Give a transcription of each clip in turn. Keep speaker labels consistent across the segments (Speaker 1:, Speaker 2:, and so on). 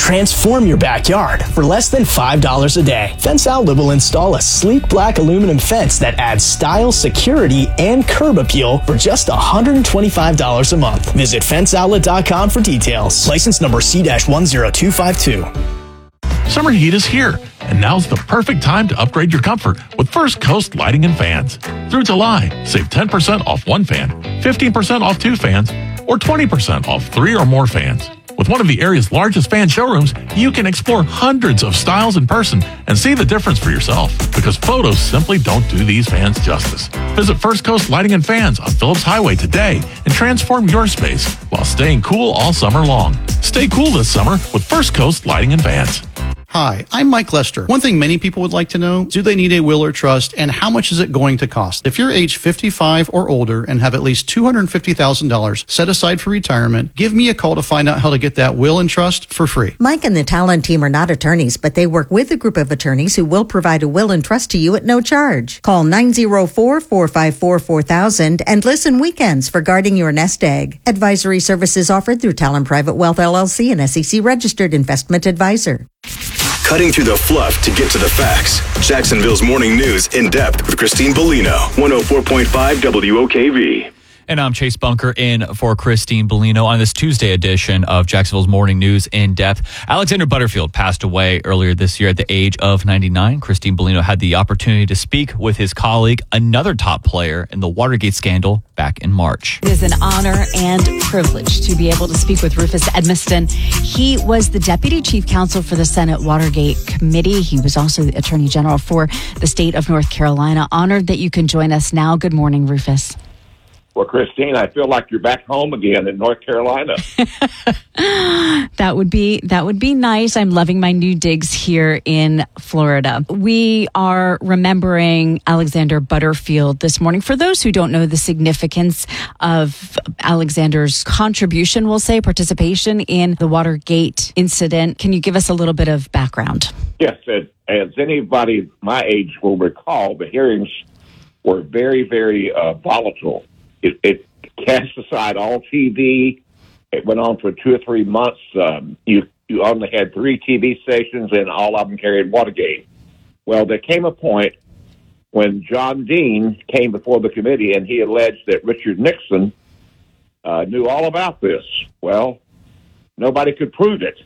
Speaker 1: Transform your backyard for less than $5 a day. Fence Outlet will install a sleek black aluminum fence that adds style, security, and curb appeal for just $125 a month. Visit fenceoutlet.com for details. License number C-10252.
Speaker 2: Summer heat is here, and now's the perfect time to upgrade your comfort with First Coast Lighting and Fans. Through July, save 10% off one fan, 15% off two fans, or 20% off three or more fans. With one of the area's largest fan showrooms, you can explore hundreds of styles in person and see the difference for yourself, because photos simply don't do these fans justice. Visit First Coast Lighting and Fans on Phillips Highway today and transform your space while staying cool all summer long. Stay cool this summer with First Coast Lighting and Fans.
Speaker 3: Hi, I'm Mike Lester. One thing many people would like to know, do they need a will or trust, and how much is it going to cost? If you're age 55 or older and have at least $250,000 set aside for retirement, give me a call to find out how to get that will and trust for free.
Speaker 4: Mike and the Talon team are not attorneys, but they work with a group of attorneys who will provide a will and trust to you at no charge. Call 904-454-4000 and listen weekends for guarding your nest egg. Advisory services offered through Talon Private Wealth LLC, an SEC registered investment advisor.
Speaker 5: Cutting through the fluff to get to the facts. Jacksonville's Morning News in depth with Christine Bellino, 104.5 WOKV.
Speaker 6: And I'm Chase Bunker in for Christine Bellino on this Tuesday edition of Jacksonville's Morning News in Depth. Alexander Butterfield passed away earlier this year at the age of 99. Christine Bellino had the opportunity to speak with his colleague, another top player in the Watergate scandal back in March.
Speaker 7: It is an honor and privilege to be able to speak with Rufus Edmisten. He was the Deputy Chief Counsel for the Senate Watergate Committee. He was also the Attorney General for the state of North Carolina. Honored that you can join us now. Good morning, Rufus.
Speaker 8: Well, Christine, I feel like you're back home again in North Carolina.
Speaker 7: That would be nice. I'm loving my new digs here in Florida. We are remembering Alexander Butterfield this morning. For those who don't know the significance of Alexander's contribution, we'll say, participation in the Watergate incident, can you give us a little bit of background?
Speaker 8: Yes, as anybody my age will recall, the hearings were very, very volatile. It cast aside all TV. It went on for 2 or 3 months. You only had 3 TV stations, and all of them carried Watergate. Well, there came a point when John Dean came before the committee, and he alleged that Richard Nixon knew all about this. Well, nobody could prove it.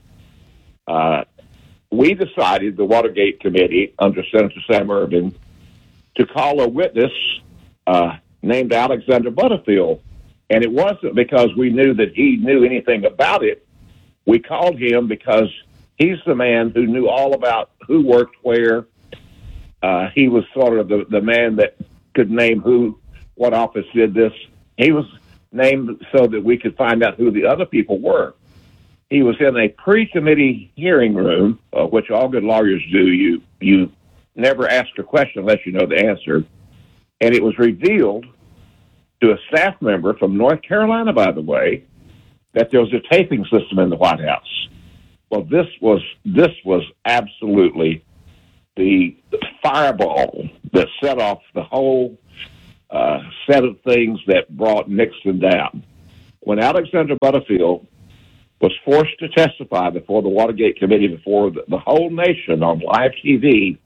Speaker 8: We decided, the Watergate Committee, under Senator Sam Ervin, to call a witness named Alexander Butterfield. And it wasn't because we knew that he knew anything about it. We called him because he's the man who knew all about who worked where. He was sort of the man that could name what office did this. He was named so that we could find out who the other people were. He was in a pre-committee hearing room, which all good lawyers do. You never ask a question unless you know the answer. And it was revealed to a staff member from North Carolina, by the way, that there was a taping system in the White House. Well, this was absolutely the fireball that set off the whole set of things that brought Nixon down. When Alexander Butterfield was forced to testify before the Watergate Committee, before the whole nation on live TV,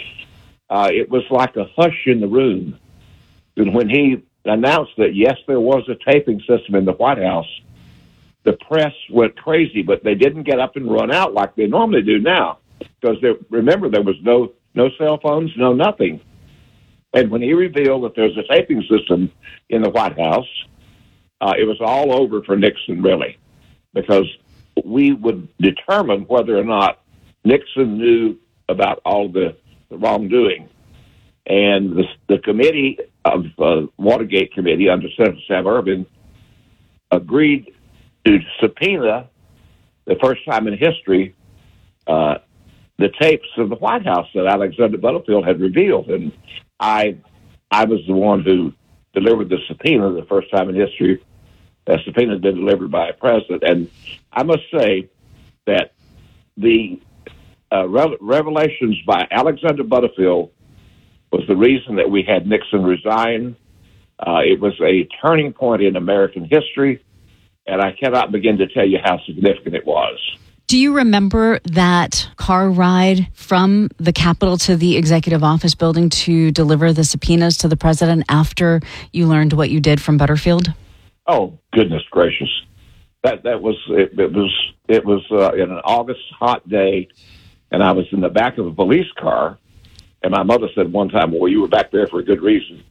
Speaker 8: it was like a hush in the room. And when he announced that, yes, there was a taping system in the White House, the press went crazy, but they didn't get up and run out like they normally do now. Because remember, there was no cell phones, no nothing. And when he revealed that there's a taping system in the White House, it was all over for Nixon, really, because we would determine whether or not Nixon knew about all the wrongdoing. And the committee of Watergate Committee under Senator Sam Ervin agreed to subpoena, the first time in history, the tapes of the White House that Alexander Butterfield had revealed. And I was the one who delivered the subpoena, the first time in history that subpoena had been delivered by a president. And I must say that the revelations by Alexander Butterfield was the reason that we had Nixon resign. It was a turning point in American history, and I cannot begin to tell you how significant it was.
Speaker 7: Do you remember that car ride from the Capitol to the Executive Office building to deliver the subpoenas to the president after you learned what you did from Butterfield?
Speaker 8: Oh, goodness gracious. That was it was in an August hot day, and I was in the back of a police car, and my mother said one time, well, you were back there for a good reason.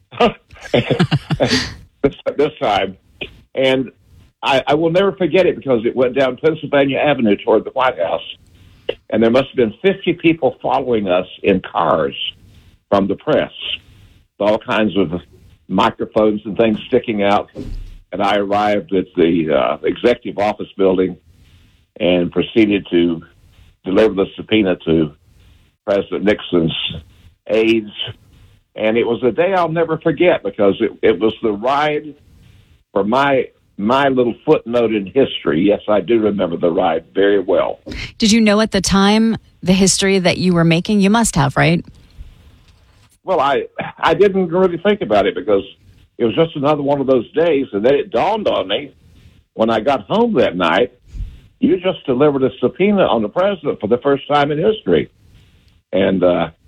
Speaker 8: this time. And I will never forget it because it went down Pennsylvania Avenue toward the White House, and there must have been 50 people following us in cars from the press, all kinds of microphones and things sticking out. And I arrived at the Executive Office building and proceeded to deliver the subpoena to President Nixon's aides. And it was a day I'll never forget because it was the ride for my little footnote in history. Yes, I do remember the ride very well.
Speaker 7: Did you know at the time the history that you were making? You must have, right?
Speaker 8: Well, I didn't really think about it because it was just another one of those days, and then it dawned on me when I got home that night, you just delivered a subpoena on the president for the first time in history. And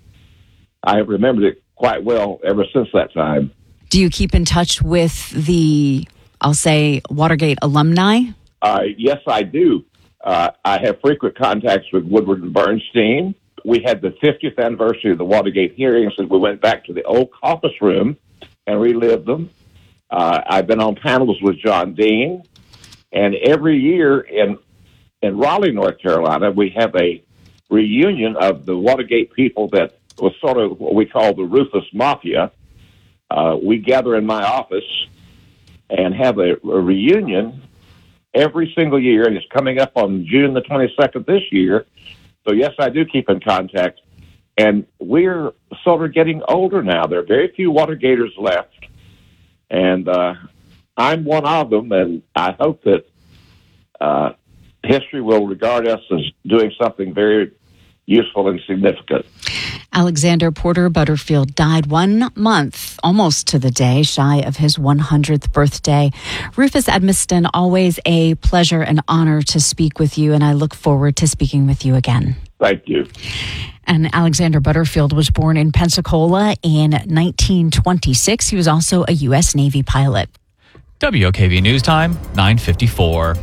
Speaker 8: I remembered it quite well ever since that time.
Speaker 7: Do you keep in touch with the, I'll say, Watergate alumni?
Speaker 8: Yes, I do. I have frequent contacts with Woodward and Bernstein. We had the 50th anniversary of the Watergate hearings, and we went back to the old caucus room and relived them. I've been on panels with John Dean, and every year in Raleigh, North Carolina, we have a reunion of the Watergate people that was sort of what we call the Rufus Mafia. We gather in my office and have a reunion every single year, and it's coming up on June the 22nd this year. So, yes, I do keep in contact. And we're sort of getting older now. There are very few Watergaters left. And I'm one of them, and I hope that history will regard us as doing something very useful and significant.
Speaker 7: Alexander Porter Butterfield died 1 month, almost to the day, shy of his 100th birthday. Rufus Edmiston, always a pleasure and honor to speak with you, and I look forward to speaking with you again.
Speaker 8: Thank you.
Speaker 7: And Alexander Butterfield was born in Pensacola in 1926. He was also a U.S. Navy pilot.
Speaker 6: WOKV News Time, 9:54.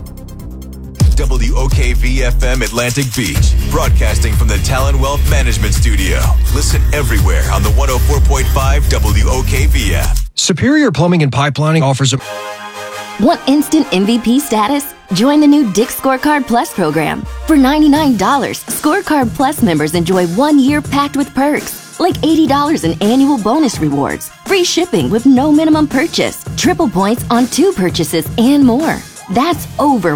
Speaker 9: WOKV-FM Atlantic Beach, broadcasting from the Talon Wealth Management Studio. Listen everywhere on the 104.5 WOKV app.
Speaker 10: Superior Plumbing and Pipelining offers a...
Speaker 11: Want instant MVP status? Join the new Dick's Scorecard Plus program. For $99, Scorecard Plus members enjoy 1 year packed with perks, like $80 in annual bonus rewards, free shipping with no minimum purchase, triple points on 2 purchases, and more. That's over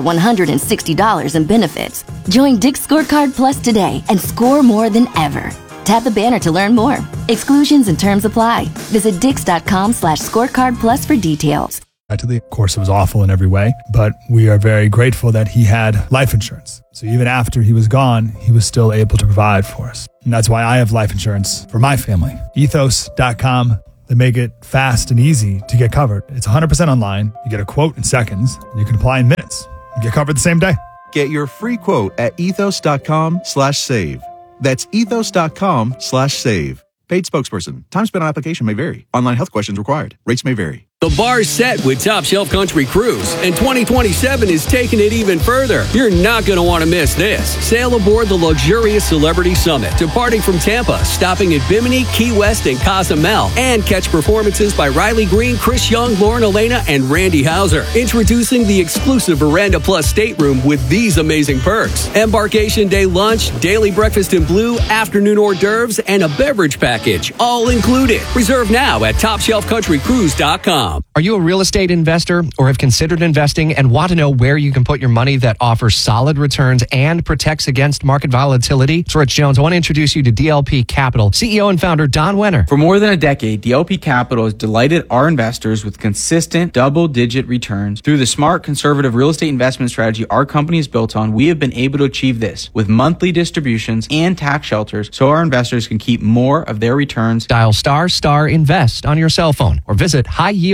Speaker 11: $160 in benefits. Join Dick's Scorecard Plus today and score more than ever. Tap the banner to learn more. Exclusions and terms apply. Visit Dix.com/scorecard plus for details.
Speaker 12: Of course, it was awful in every way, but we are very grateful that he had life insurance. So even after he was gone, he was still able to provide for us. And that's why I have life insurance for my family. Ethos.com. They make it fast and easy to get covered. It's 100% online. You get a quote in seconds. And you can apply in minutes. You get covered the same day.
Speaker 13: Get your free quote at ethos.com/save. That's ethos.com/save. Paid spokesperson. Time spent on application may vary. Online health questions required. Rates may vary.
Speaker 14: The bar's set with Top Shelf Country Cruise, and 2027 is taking it even further. You're not going to want to miss this. Sail aboard the luxurious Celebrity Summit, departing from Tampa, stopping at Bimini, Key West, and Cozumel, and catch performances by Riley Green, Chris Young, Lauren Elena, and Randy Hauser. Introducing the exclusive Veranda Plus stateroom with these amazing perks. Embarkation day lunch, daily breakfast in blue, afternoon hors d'oeuvres, and a beverage package, all included. Reserve now at TopShelfCountryCruise.com.
Speaker 10: Are you a real estate investor or have considered investing and want to know where you can put your money that offers solid returns and protects against market volatility? It's Rich Jones. I want to introduce you to DLP Capital. CEO and founder Don Wenner.
Speaker 15: For more than a decade, DLP Capital has delighted our investors with consistent double-digit returns. Through the smart, conservative real estate investment strategy our company is built on, we have been able to achieve this with monthly distributions and tax shelters so our investors can keep more of their returns.
Speaker 10: Dial **invest on your cell phone or visit highyield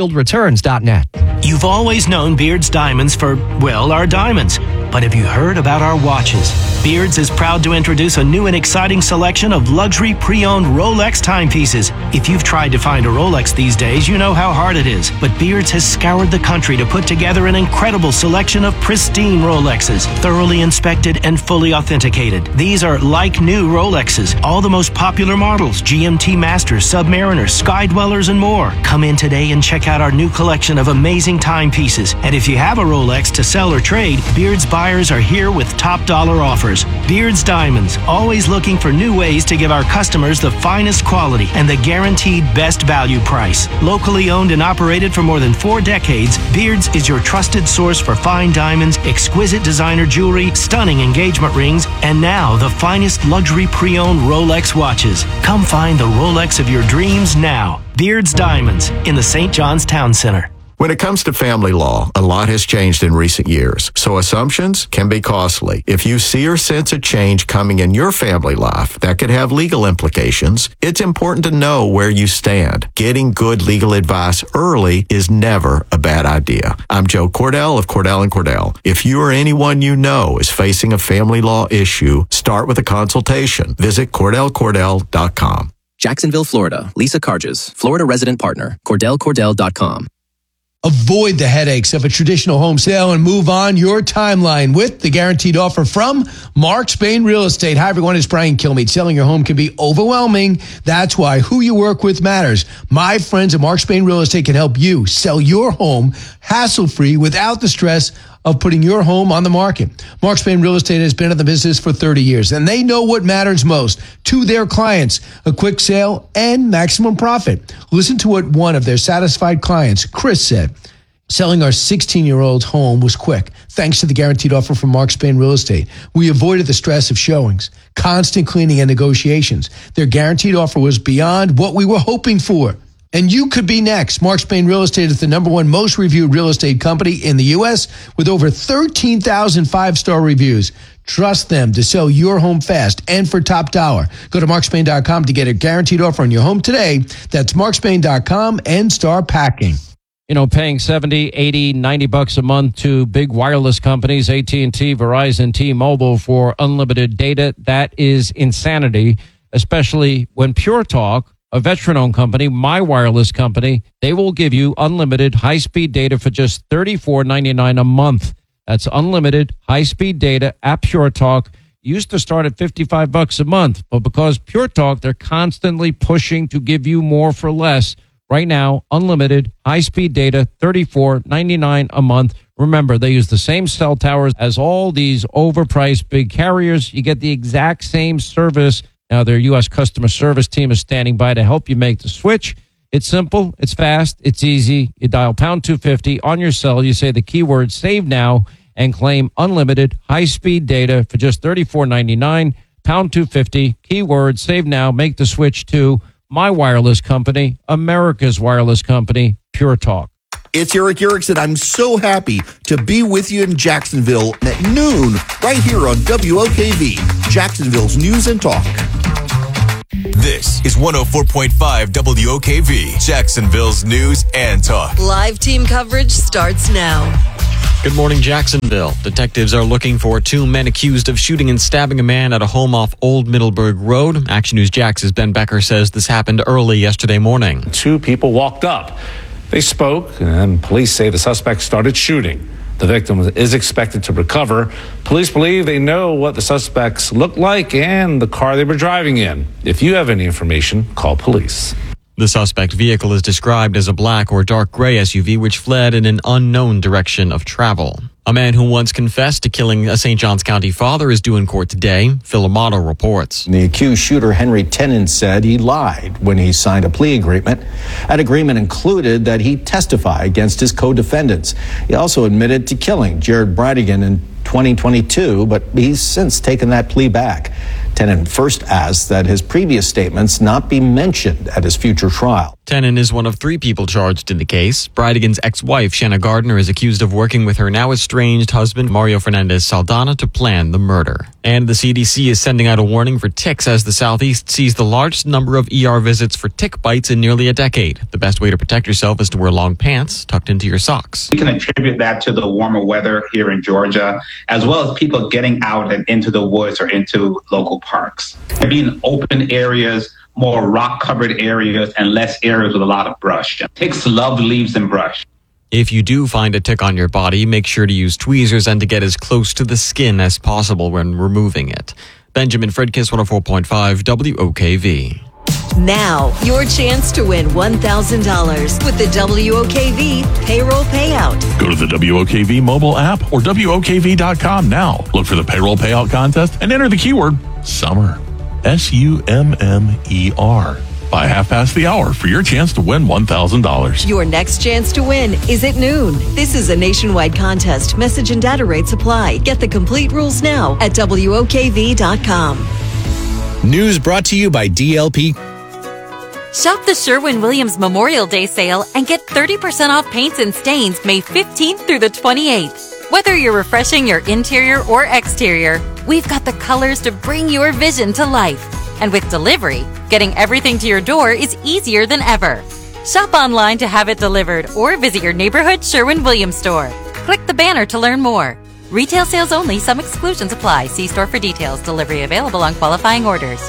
Speaker 10: fieldreturns.net.
Speaker 16: You've always known Beard's Diamonds for, well, our diamonds. But have you heard about our watches? Beard's is proud to introduce a new and exciting selection of luxury pre-owned Rolex timepieces. If you've tried to find a Rolex these days, you know how hard it is. But Beard's has scoured the country to put together an incredible selection of pristine Rolexes, thoroughly inspected and fully authenticated. These are like new Rolexes, all the most popular models, GMT Masters, Submariners, Sky Dwellers, and more. Come in today and check out our new collection of amazing timepieces. And if you have a Rolex to sell or trade, Beard's buyers are here with top dollar offers. Beard's Diamonds, always looking for new ways to give our customers the finest quality and the guaranteed best value price. Locally owned and operated for more than 4 decades, Beard's is your trusted source for fine diamonds, exquisite designer jewelry, stunning engagement rings, and now the finest luxury pre-owned Rolex watches. Come find the Rolex of your dreams now. Beard's Diamonds in the St. John's Town Center.
Speaker 17: When it comes to family law, a lot has changed in recent years, so assumptions can be costly. If you see or sense a change coming in your family life that could have legal implications, it's important to know where you stand. Getting good legal advice early is never a bad idea. I'm Joe Cordell of Cordell & Cordell. If you or anyone you know is facing a family law issue, start with a consultation. Visit CordellCordell.com.
Speaker 18: Jacksonville, Florida. Lisa Carges, Florida resident partner. CordellCordell.com.
Speaker 19: Avoid the headaches of a traditional home sale and move on your timeline with the guaranteed offer from Mark Spain Real Estate. Hi, everyone. It's Brian Kilmeade. Selling your home can be overwhelming. That's why who you work with matters. My friends at Mark Spain Real Estate can help you sell your home hassle-free without the stress of putting your home on the market. Mark Spain Real Estate has been in the business for 30 years, and they know what matters most to their clients, a quick sale and maximum profit. Listen to what one of their satisfied clients, Chris, said. Selling our 16-year-old home was quick, thanks to the guaranteed offer from Mark Spain Real Estate. We avoided the stress of showings, constant cleaning, and negotiations. Their guaranteed offer was beyond what we were hoping for. And you could be next. Mark Spain Real Estate is the #1 most reviewed real estate company in the U.S. with over 13,000 five-star reviews. Trust them to sell your home fast and for top dollar. Go to markspain.com to get a guaranteed offer on your home today. That's markspain.com and start packing.
Speaker 20: You know, paying $70, $80, $90 a month to big wireless companies, AT&T, Verizon, T-Mobile for unlimited data, that is insanity, especially when Pure Talk, a veteran-owned company, my wireless company, they will give you unlimited high-speed data for just $34.99 a month. That's unlimited high-speed data at Pure Talk. Used to start at $55 a month, but because Pure Talk, they're constantly pushing to give you more for less. Right now, unlimited high-speed data, $34.99 a month. Remember, they use the same cell towers as all these overpriced big carriers. You get the exact same service. Now, their U.S. customer service team is standing by to help you make the switch. It's simple, it's fast, it's easy. You dial pound 250 on your cell. You say the keyword save now and claim unlimited high-speed data for just $34.99. Pound 250, keyword save now. Make the switch to my wireless company, America's wireless company, Pure Talk.
Speaker 21: It's Eric Erickson. I'm so happy to be with you in Jacksonville at noon, right here on WOKV, Jacksonville's News and Talk.
Speaker 9: This is 104.5 WOKV, Jacksonville's News and Talk.
Speaker 22: Live team coverage starts now.
Speaker 23: Good morning, Jacksonville. Detectives are looking for 2 men accused of shooting and stabbing a man at a home off Old Middleburg Road. Action News Jax's Ben Becker says this happened early yesterday morning.
Speaker 24: 2 people walked up. They spoke, and police say the suspect started shooting. The victim is expected to recover. Police believe they know what the suspects looked like and the car they were driving in. If you have any information, call police.
Speaker 23: The suspect vehicle is described as a black or dark gray SUV which fled in an unknown direction of travel. A man who once confessed to killing a St. Johns County father is due in court today. Phil Amato reports.
Speaker 25: The accused shooter, Henry Tennant, said he lied when he signed a plea agreement. That agreement included that he testify against his co-defendants. He also admitted to killing Jared Bradigan in 2022, but he's since taken that plea back. Tennant first asked that his previous statements not be mentioned at his future trial.
Speaker 23: Tenen is one of 3 people charged in the case. Bridegan's ex-wife, Shanna Gardner, is accused of working with her now estranged husband, Mario Fernandez Saldana, to plan the murder. And the CDC is sending out a warning for ticks as the Southeast sees the largest number of ER visits for tick bites in nearly a decade. The best way to protect yourself is to wear long pants tucked into your socks.
Speaker 1: We can attribute that to the warmer weather here in Georgia, as well as people getting out and into the woods or into local parks. Being open areas, more rock-covered areas, and less areas with a lot of brush. Ticks love leaves and brush.
Speaker 23: If you do find a tick on your body, make sure to use tweezers and to get as close to the skin as possible when removing it. Benjamin Fredkiss, 104.5 WOKV.
Speaker 22: Now, your chance to win $1,000 with the WOKV payroll payout.
Speaker 2: Go to the WOKV mobile app or WOKV.com now. Look for the payroll payout contest and enter the keyword SUMMER. SUMMER. By 1:30 for your chance to win $1,000.
Speaker 22: Your next chance to win is at noon. This is a nationwide contest. Message and data rates apply. Get the complete rules now at WOKV.com.
Speaker 3: News brought to you by DLP.
Speaker 4: Shop the Sherwin-Williams Memorial Day sale and get 30% off paints and stains May 15th through the 28th. Whether you're refreshing your interior or exterior, we've got the colors to bring your vision to life. And with delivery, getting everything to your door is easier than ever. Shop online to have it delivered or visit your neighborhood Sherwin-Williams store. Click the banner to learn more. Retail sales only. Some exclusions apply. See store for details. Delivery available on qualifying orders.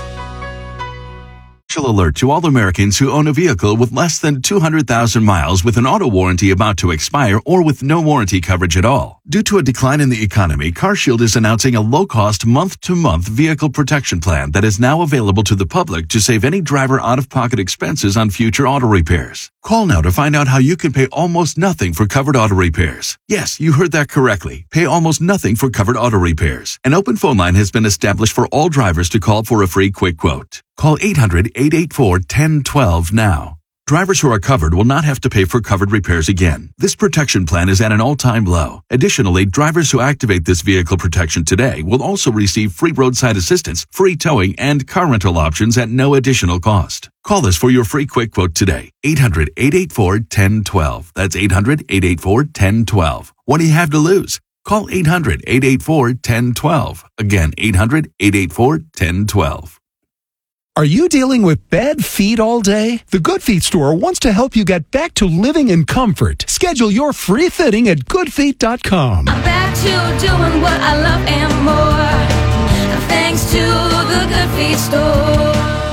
Speaker 5: Special alert to all Americans who own a vehicle with less than 200,000 miles with an auto warranty about to expire or with no warranty coverage at all. Due to a decline in the economy, CarShield is announcing a low-cost month-to-month vehicle protection plan that is now available to the public to save any driver out-of-pocket expenses on future auto repairs. Call now to find out how you can pay almost nothing for covered auto repairs. Yes, you heard that correctly. Pay almost nothing for covered auto repairs. An open phone line has been established for all drivers to call for a free quick quote. Call 800-884-1012 now. Drivers who are covered will not have to pay for covered repairs again. This protection plan is at an all-time low. Additionally, drivers who activate this vehicle protection today will also receive free roadside assistance, free towing, and car rental options at no additional cost. Call us for your free quick quote today. 800-884-1012. That's 800-884-1012. What do you have to lose? Call 800-884-1012. Again, 800-884-1012.
Speaker 26: Are you dealing with bad feet all day? The Good Feet store wants to help you get back to living in comfort. Schedule your free fitting at goodfeet.com.
Speaker 27: I'm back to doing what I love and more, thanks to the Good Feet store.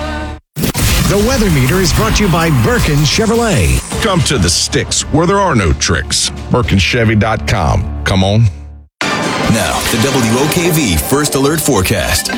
Speaker 28: The Weather Meter is brought to you by Birkin Chevrolet.
Speaker 29: Come to the sticks where there are no tricks. BirkinChevy.com. Come on.
Speaker 9: Now, the WOKV First Alert Forecast.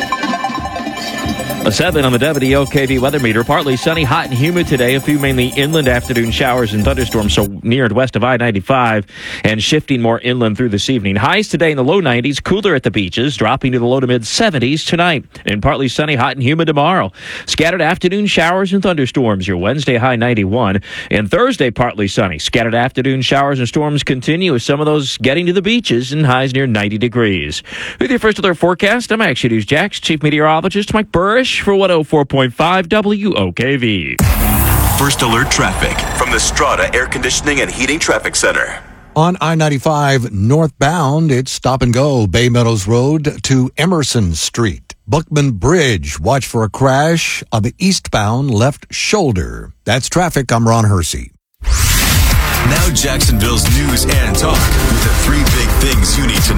Speaker 30: A 7 on the WOKV weather meter. Partly sunny, hot and humid today. A few mainly inland afternoon showers and thunderstorms, so near and west of I-95, and shifting more inland through this evening. Highs today in the low 90s, cooler at the beaches, dropping to the low to mid 70s tonight. And partly sunny, hot and humid tomorrow. Scattered afternoon showers and thunderstorms. Your Wednesday high 91. And Thursday partly sunny. Scattered afternoon showers and storms continue, with some of those getting to the beaches and highs near 90 degrees. With your First Alert forecast, I'm Action News Jax Chief Meteorologist Mike Burrish for 104.5 WOKV.
Speaker 9: First Alert traffic from the Strata Air Conditioning and Heating Traffic Center.
Speaker 31: On I-95 northbound, it's stop and go Bay Meadows Road to Emerson Street. Buckman Bridge, watch for a crash on the eastbound left shoulder. That's traffic. I'm Ron Hersey.
Speaker 9: Now Jacksonville's news and talk with the 3 big things you need to know.